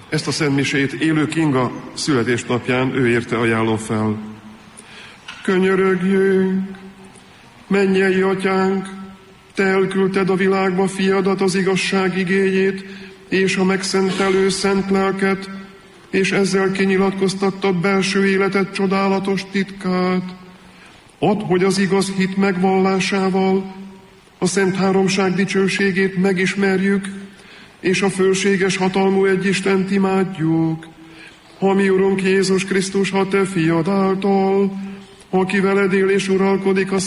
Ezt a szentmisét élő Kinga születésnapján ő érte ajánlom fel. Könyörögjünk, mennyei Atyánk, Te elküldted a világba fiadat, az igazság igéjét, és a megszentelő szent lelket, és ezzel kinyilatkoztattad belső életed csodálatos titkát. Add, hogy az igaz hit megvallásával a Szent Háromság dicsőségét megismerjük, és a fölséges hatalmú egyistent imádjuk. Ha mi Urunk Jézus Krisztus, ha Te fiad által, aki veled él és uralkodik a